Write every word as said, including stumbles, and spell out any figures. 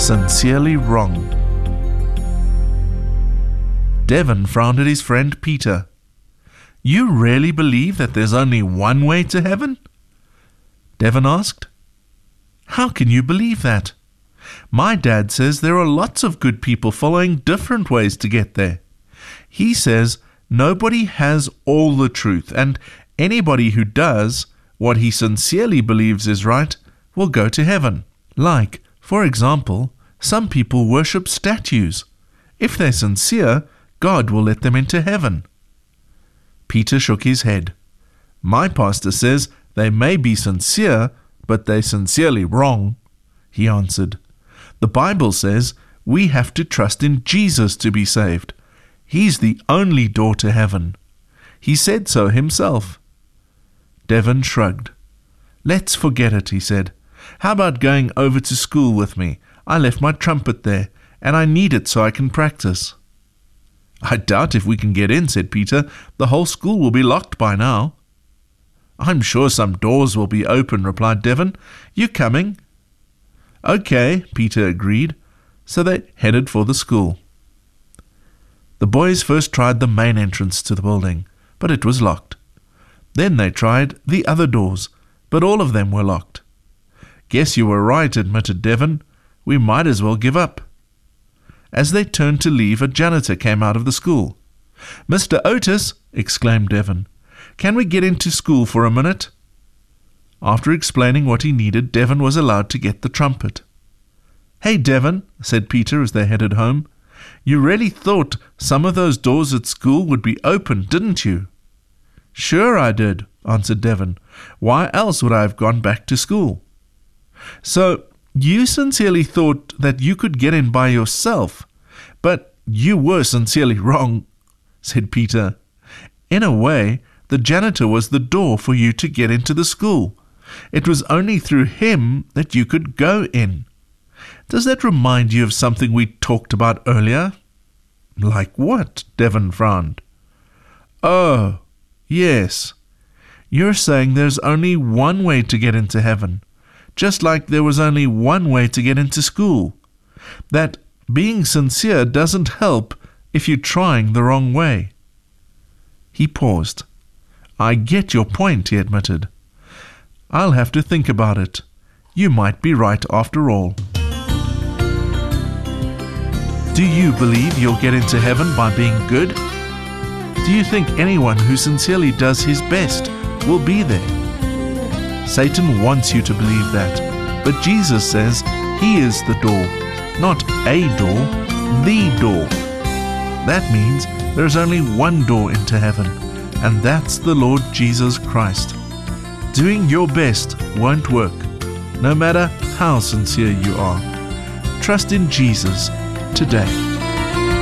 Sincerely wrong. Devon frowned at his friend Peter. You really believe that there's only one way to heaven? Devon asked. How can you believe that? My dad says there are lots of good people following different ways to get there. He says nobody has all the truth, and anybody who does what he sincerely believes is right will go to heaven. Like, for example, some people worship statues. If they're sincere, God will let them into heaven. Peter shook his head. My pastor says they may be sincere, but they're sincerely wrong, he answered. The Bible says we have to trust in Jesus to be saved. He's the only door to heaven. He said so himself. Devon shrugged. Let's forget it, he said. How about going over to school with me? I left my trumpet there, and I need it so I can practice. I doubt if we can get in, said Peter. The whole school will be locked by now. I'm sure some doors will be open, replied Devon. You coming? Okay, Peter agreed. So they headed for the school. The boys first tried the main entrance to the building, but it was locked. Then they tried the other doors, but all of them were locked. Guess you were right, admitted Devon. We might as well give up. As they turned to leave, a janitor came out of the school. Mister Otis, exclaimed Devon, can we get into school for a minute? After explaining what he needed, Devon was allowed to get the trumpet. Hey, Devon, said Peter as they headed home, you really thought some of those doors at school would be open, didn't you? Sure I did, answered Devon. Why else would I have gone back to school? So, you sincerely thought that you could get in by yourself, but you were sincerely wrong, said Peter. In a way, the janitor was the door for you to get into the school. It was only through him that you could go in. Does that remind you of something we talked about earlier? Like what? Devon frowned. Oh, yes. You're saying there's only one way to get into heaven, just like there was only one way to get into school. That being sincere doesn't help if you're trying the wrong way. He paused. I get your point, he admitted. I'll have to think about it. You might be right after all. Do you believe you'll get into heaven by being good? Do you think anyone who sincerely does his best will be there? Satan wants you to believe that, but Jesus says he is the door, not a door, the door. That means there's only one door into heaven, and that's the Lord Jesus Christ. Doing your best won't work, no matter how sincere you are. Trust in Jesus today.